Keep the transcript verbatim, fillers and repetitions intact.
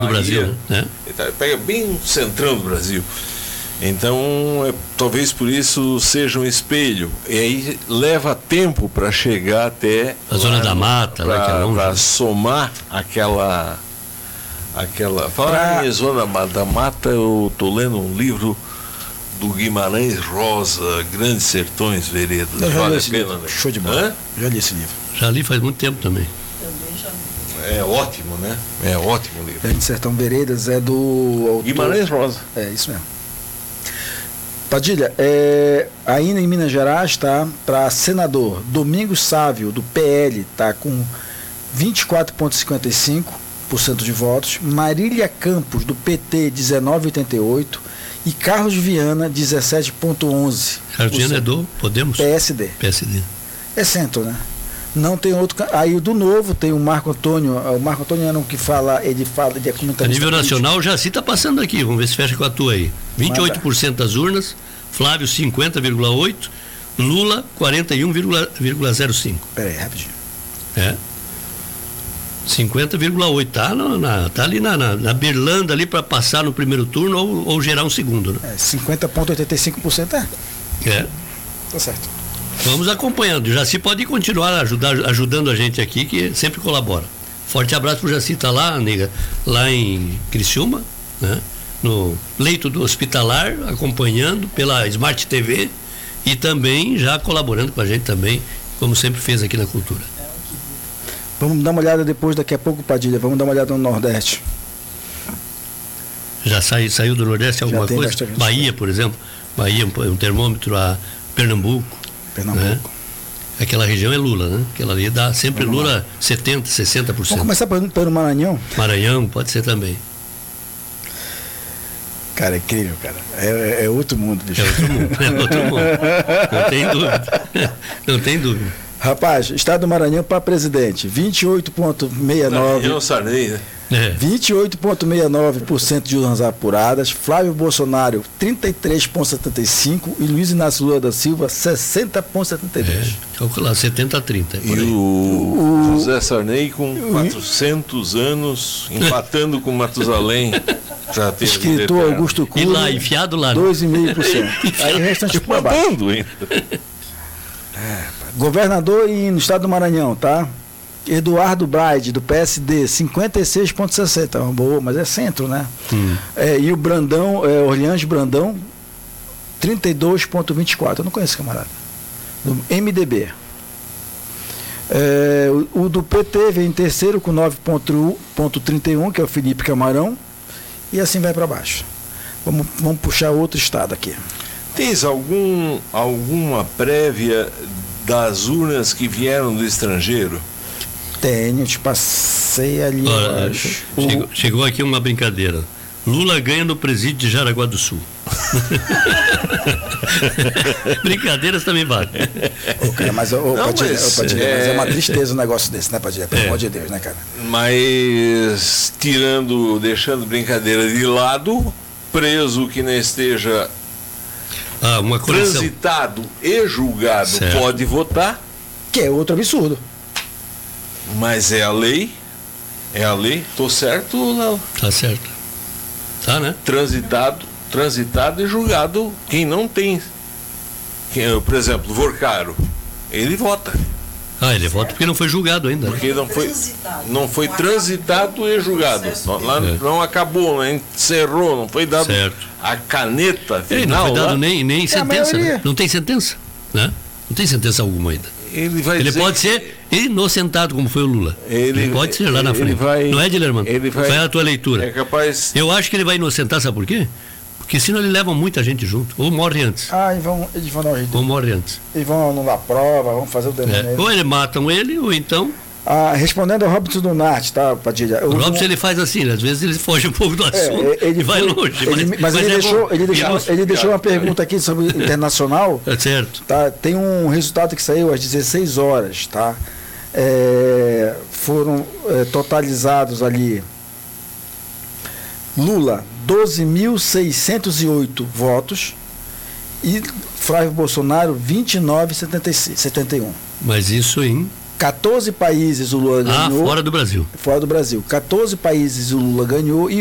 do Brasil, né? Ele pega bem no centrão do Brasil. Então, é, talvez por isso seja um espelho. E aí leva tempo para chegar até a zona da mata, lá que é longe. Para somar aquela. aquela Falar em zona da mata, eu estou lendo um livro do Guimarães Rosa, Grandes Sertões Veredas. Vale a pena, né? Show de bola. Hã? Já li esse livro. Já li faz muito tempo também. É ótimo, né? É ótimo o livro. Grande Sertão Veredas é do autor... Guimarães Rosa. É, isso mesmo. Padilha, é, ainda em Minas Gerais, tá? Para senador, Domingos Sávio, do P L, tá com vinte e quatro vírgula cinquenta e cinco por cento de votos. Marília Campos, do P T, dezenove vírgula oitenta e oito por cento. E Carlos Viana, dezessete vírgula onze por cento. Carlos Viana é do Podemos? P S D. P S D. É centro, né? Não tem outro. Aí do Novo tem o Marco Antônio. O Marco Antônio é um que fala, ele fala de comentarista. A nível nacional, o Jaci está passando aqui. Vamos ver se fecha com a tua aí. vinte e oito por cento das urnas, Flávio cinquenta vírgula oito por cento, Lula quarenta e um vírgula zero cinco por cento. Peraí, rapidinho. É. cinquenta vírgula oito por cento. Tá, no, na, tá ali na, na, na berlanda ali para passar no primeiro turno ou, ou gerar um segundo, né? É, cinquenta vírgula oitenta e cinco por cento é. É. Tá certo. Vamos acompanhando. O Jaci pode continuar ajudar, ajudando a gente aqui, que sempre colabora. Forte abraço pro Jaci, tá lá, nega, lá em Criciúma, né? No leito do hospitalar, acompanhando pela Smart T V e também já colaborando com a gente também, como sempre fez aqui na Cultura. Vamos dar uma olhada depois, daqui a pouco, Padilha, vamos dar uma olhada no Nordeste. Já sai, saiu do Nordeste alguma coisa? Bahia, por exemplo. Bahia, um, um termômetro a Pernambuco. Pernambuco. Né? Aquela região é Lula, né? Aquela ali dá sempre Vamos Lula lá. setenta, sessenta por cento. Vamos começar pelo, pelo Maranhão? Maranhão, pode ser também. Cara, é incrível, cara. É, é outro mundo, bicho. É outro mundo, é outro mundo. Não tem dúvida. Não tem dúvida. Rapaz, Estado do Maranhão para presidente, vinte e oito vírgula sessenta e nove por cento. Sarney, né? É. vinte e oito vírgula sessenta e nove por cento de urnas apuradas, Flávio Bolsonaro trinta e três vírgula setenta e cinco por cento e Luiz Inácio Lula da Silva sessenta vírgula setenta e dois por cento. É, calcular setenta a trinta. E o, o José Sarney com quatrocentos anos, empatando com Matusalém. Já teve escritor Augusto Cury. E lá, enfiado lá. dois vírgula cinco por cento. Aí o restante por baixo. É, governador e no estado do Maranhão, tá? Eduardo Braide, do P S D, cinquenta e seis vírgula sessenta, uma boa, mas é centro, né? Hum. É, e o Brandão, é, Orleans Brandão, trinta e dois vírgula vinte e quatro, eu não conheço, camarada. Do M D B. É, o, o do P T vem em terceiro com nove vírgula trinta e um, que é o Felipe Camarão, e assim vai para baixo. Vamos, vamos puxar outro estado aqui. Tens algum, alguma prévia das urnas que vieram do estrangeiro? Tenho, te passei ali. Olha, chegou, chegou aqui uma brincadeira. Lula ganha no presídio de Jaraguá do Sul. Brincadeiras também valem. Ô, cara, mas, ô, Não, Padilha, mas, ô, Padilha, é... mas é uma tristeza um negócio desse, né, Padilha? Pelo é. amor de Deus, né, cara? Mas, tirando, deixando brincadeira de lado, preso que não esteja ah, uma transitado e julgado certo. Pode votar. Que é outro absurdo. Mas é a lei. É a lei. Tô certo ou não? Tá certo. Tá, né? Transitado, transitado e julgado quem não tem. Quem, por exemplo, Vorcaro. Ele vota. Ah, ele vota porque não foi julgado ainda. Porque né? não foi, não foi transitado e julgado. Lá é. Não acabou, né? Encerrou, não foi dado certo. A caneta final. Ele não foi dado lá. nem, nem é sentença. Né? Não tem sentença. Né? Não tem sentença alguma ainda. Ele, vai ele pode ser inocentado, como foi o Lula. Ele, ele pode ser lá na frente. Vai, não é, Dilermano? Ele vai, vai a tua leitura. É capaz. Eu acho que ele vai inocentar, sabe por quê? Porque senão ele leva muita gente junto. Ou morre antes. Ah, eles vão, eles vão dar um jeito. Ou morre antes. Eles vão anular a prova, vão fazer o demônio. É. Ou eles matam ele, ou então. Ah, respondendo ao Robson do Norte, tá, Padilha? O Robson ele faz assim, às vezes ele foge um pouco do assunto é, ele e vai foi, longe. Ele, mas, mas, mas ele, é deixou, ele, deixou, ele deixou uma pergunta aqui sobre internacional. É certo. Tá, tem um resultado que saiu às dezesseis horas, tá? É, foram é, totalizados ali Lula, doze mil seiscentos e oito votos e Flávio Bolsonaro, vinte e nove vírgula setenta e um. Mas isso em quatorze países o Lula ganhou. Ah, fora do Brasil. Fora do Brasil. quatorze países o Lula ganhou e